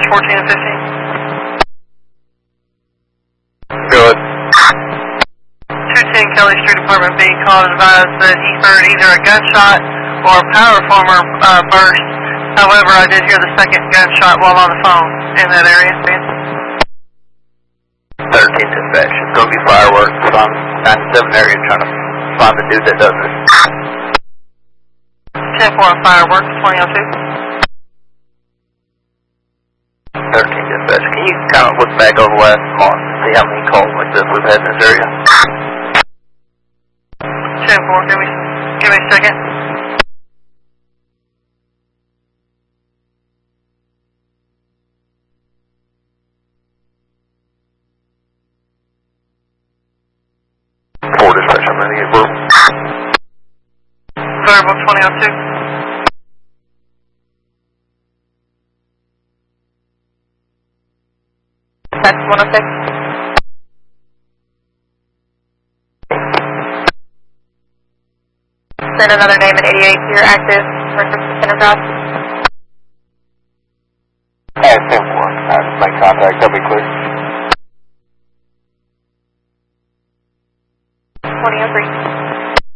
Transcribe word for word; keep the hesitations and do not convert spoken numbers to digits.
fourteen and fifteen. Good. two ten Kelly Street Apartment B called and advised that he heard either a gunshot or a power former uh, burst. However, I did hear the second gunshot while on the phone in that area. thirteen dispatch. It's going to be fireworks. So I'm ninety-seven area trying to find the dude that does this. ten four on fireworks, twenty oh two. thirteen dispatch. Can you kind of look back over the last month and see how many calls like this we've had in this area? ten four, give me, give me a second. Four dispatch, I'm ready to get verbal. Verbal twenty oh two. That's one oh six. Send another name at eighty-eight here, active, reference to center drive. Alright, ten four. Alright, just make contact. That'll be clear. twenty oh three.